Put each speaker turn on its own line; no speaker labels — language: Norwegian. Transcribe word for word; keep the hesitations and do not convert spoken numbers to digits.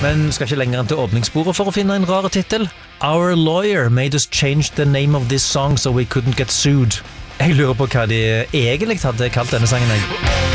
Men skal ikke lenger enn til åpningssporet for å finne en rare titel. Our lawyer made us change the name of this song so we couldn't get sued. Jeg lurer på hva de egentlig hadde kalt denne sangen. Jeg.